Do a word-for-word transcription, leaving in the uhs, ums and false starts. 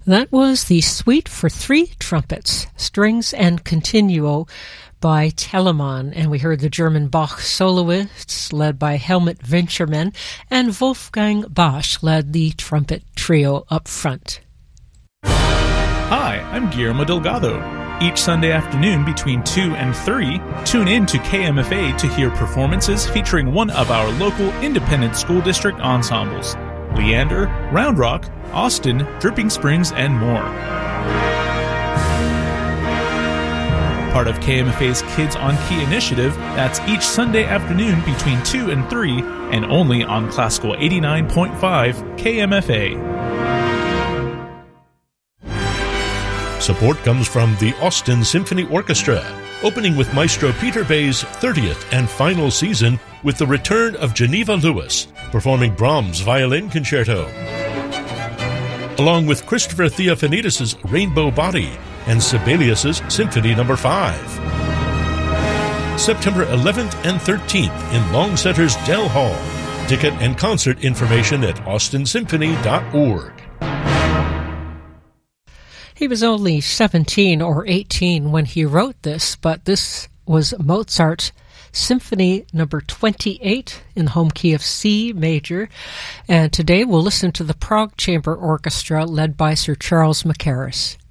That was the Suite for Three Trumpets, Strings and Continuo by Telemann, and we heard the German Bach soloists led by Helmut Winchermann, and Wolfgang Basch led the trumpet trio up front. Hi, I'm Guillermo Delgado. Each Sunday afternoon between two and three, tune in to K M F A to hear performances featuring one of our local independent school district ensembles, Leander, Round Rock, Austin, Dripping Springs, and more. Part of K M F A's Kids on Key initiative, that's each Sunday afternoon between two and three, and only on Classical eighty-nine point five K M F A. Support comes from the Austin Symphony Orchestra, opening with Maestro Peter Bay's thirtieth and final season with the return of Geneva Lewis, performing Brahms' Violin Concerto, along with Christopher Theophanidis' Rainbow Body and Sibelius' Symphony Number five. September eleventh and thirteenth in Longsetter's Dell Hall. Ticket and concert information at austin symphony dot org. He was only seventeen or eighteen when he wrote this, but this was Mozart's Symphony Number twenty-eight in the home key of C major. And today we'll listen to the Prague Chamber Orchestra led by Sir Charles Mackerras.